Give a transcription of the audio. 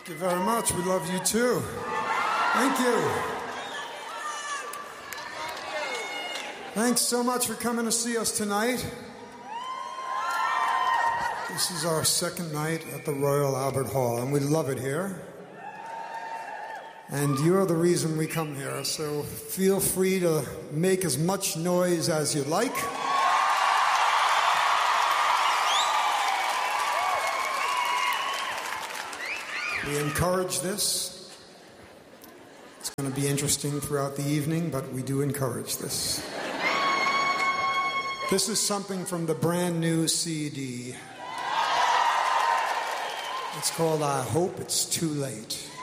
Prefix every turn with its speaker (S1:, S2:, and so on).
S1: Thank you very much. We love you too. Thank you. Thanks so much for coming to see us tonight. This is our second night at the Royal Albert Hall, and we love it here. And you're the reason we come here, so feel free to make as much noise as you like. We encourage this. It's going to be interesting throughout the evening, but we do encourage this. This is something from the brand new CD. It's called I Hope It's Too Late.